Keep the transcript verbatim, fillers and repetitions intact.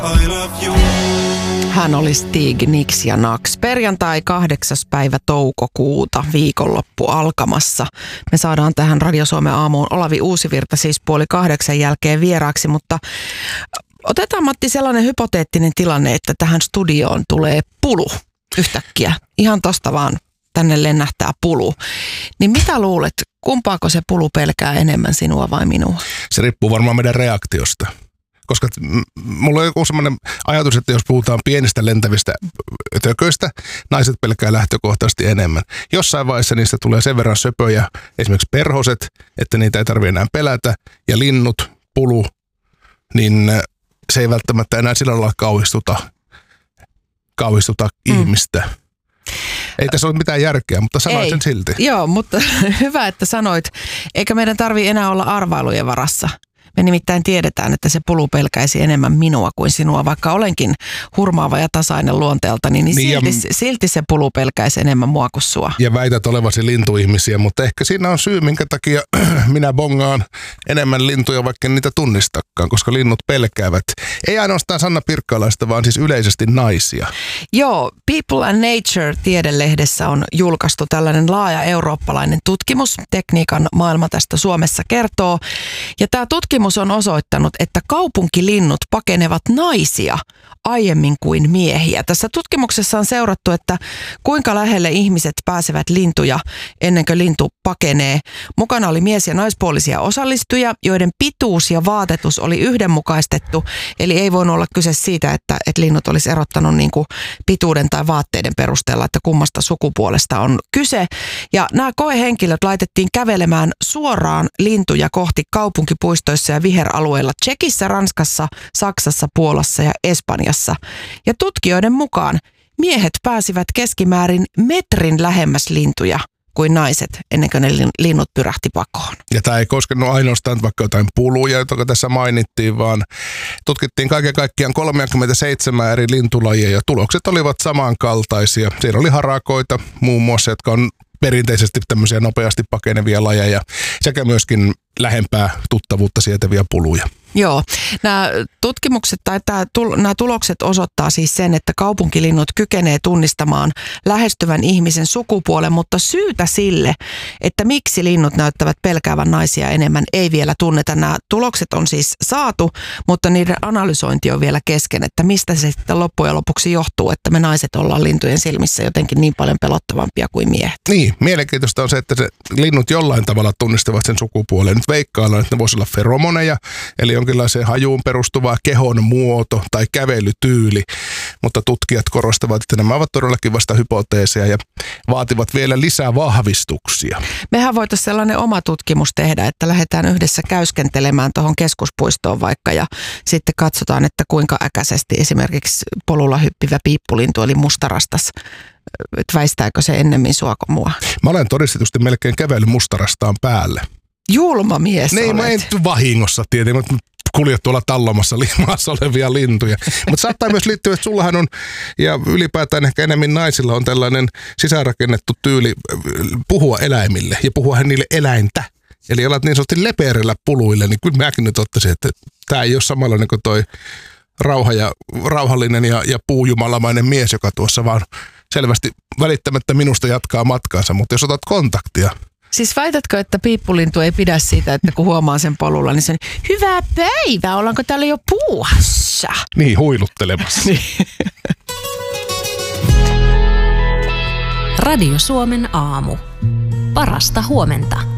I love you. Hän oli Stig, Nix ja Nax. Perjantai kahdeksas päivä toukokuuta, viikonloppu alkamassa. Me saadaan tähän Radio Suomen aamuun Olavi Uusivirta siis puoli kahdeksan jälkeen vieraaksi, mutta otetaan Matti sellainen hypoteettinen tilanne, että tähän studioon tulee pulu yhtäkkiä. Ihan tosta vaan tänne lennähtää pulu. Niin mitä luulet, kumpaako se pulu pelkää enemmän, sinua vai minua? Se riippuu varmaan meidän reaktiosta. Koska mulla on joku sellainen ajatus, että jos puhutaan pienistä lentävistä tököistä, naiset pelkää lähtökohtaisesti enemmän. Jossain vaiheessa niistä tulee sen verran söpöjä, esimerkiksi perhoset, että niitä ei tarvitse enää pelätä. Ja linnut, pulu, niin se ei välttämättä enää sillä lailla kauhistuta, kauhistuta mm. ihmistä. Ei tässä ole mitään järkeä, mutta sanoin sen silti. Joo, mutta hyvä, että sanoit. Eikä meidän tarvitse enää olla arvailujen varassa. Me nimittäin tiedetään, että se pulu pelkäisi enemmän minua kuin sinua, vaikka olenkin hurmaava ja tasainen luonteeltani, niin, niin silti, ja, silti se pulu pelkäisi enemmän mua kuin sua. Ja väität olevasi lintuihmisiä, mutta ehkä siinä on syy, minkä takia minä bongaan enemmän lintuja, vaikka niitä tunnistakaan, koska linnut pelkäävät. Ei ainoastaan Sanna Pirkkalaista, vaan siis yleisesti naisia. Joo, People and Nature-tiedelehdessä on julkaistu tällainen laaja eurooppalainen tutkimus. Tekniikan maailma tästä Suomessa kertoo. Ja tämä tutkimus on osoittanut, että kaupunkilinnut pakenevat naisia aiemmin kuin miehiä. Tässä tutkimuksessa on seurattu, että kuinka lähelle ihmiset pääsevät lintuja ennen kuin lintu pakenee. Mukana oli mies- ja naispuolisia osallistujia, joiden pituus ja vaatetus oli yhdenmukaistettu. Eli ei voinut olla kyse siitä, että, että linnut olisi erottanut niin kuin pituuden tai vaatteiden perusteella, että kummasta sukupuolesta on kyse. Ja nämä koehenkilöt laitettiin kävelemään suoraan lintuja kohti kaupunkipuistoissa ja viheralueilla Tšekissä, Ranskassa, Saksassa, Puolassa ja Espanjassa. Ja tutkijoiden mukaan miehet pääsivät keskimäärin metrin lähemmäs lintuja kuin naiset ennen kuin ne linnut pyrähti pakoon. Ja tämä ei koskenut ainoastaan vaikka jotain puluja, jotka tässä mainittiin, vaan tutkittiin kaiken kaikkiaan kolmekymmentäseitsemän eri lintulajia ja tulokset olivat samankaltaisia. Siellä oli harakoita muun muassa, jotka on perinteisesti tämmöisiä nopeasti pakenevia lajeja sekä myöskin lähempää tuttavuutta sietäviä puluja. Joo, nämä tutkimukset tai tämä, nämä tulokset osoittaa siis sen, että kaupunkilinnut kykenee tunnistamaan lähestyvän ihmisen sukupuolen, mutta syytä sille, että miksi linnut näyttävät pelkäävän naisia enemmän, ei vielä tunneta. Nämä tulokset on siis saatu, mutta niiden analysointi on vielä kesken, että mistä se sitten loppujen lopuksi johtuu, että me naiset ollaan lintujen silmissä jotenkin niin paljon pelottavampia kuin miehet. Niin, mielenkiintoista on se, että se linnut jollain tavalla tunnistavat sen sukupuolen. Nyt veikkaillaan, että ne voisi olla feromoneja, eli jonkinlaiseen hajuun perustuva kehon muoto tai kävelytyyli, mutta tutkijat korostavat, että nämä ovat todellakin vasta hypoteeseja ja vaativat vielä lisää vahvistuksia. Mehän voitaisiin sellainen oma tutkimus tehdä, että lähdetään yhdessä käyskentelemään tuohon keskuspuistoon vaikka ja sitten katsotaan, että kuinka äkäisesti esimerkiksi polulla hyppivä piippulintu eli mustarastas, että väistääkö se ennemmin sua kuin mua. Mä olen todistetusti melkein kävellyt mustarastaan päälle. Julma mies niin, olet. Mä en vahingossa tietenkin, mutta kuljet tuolla tallomassa limaassa olevia lintuja. Mutta saattaa myös liittyä, että sullahan on, ja ylipäätään ehkä enemmän naisilla on tällainen sisäänrakennettu tyyli puhua eläimille ja puhua niille eläintä. Eli alat niin sanotusti lepeerillä puluille, niin kyllä mäkin nyt ottaisin, että tämä ei ole samanlainen kuin toi rauha ja, rauhallinen ja, ja puujumalamainen mies, joka tuossa vaan selvästi välittämättä minusta jatkaa matkaansa, mutta jos otat kontaktia. Siis väitätkö, että piippulintu ei pidä siitä, että kun huomaa sen polulla, niin se on hyvää päivää, ollaanko täällä jo puuhassa? Niin, huiluttelemassa. Radio Suomen aamu. Parasta huomenta.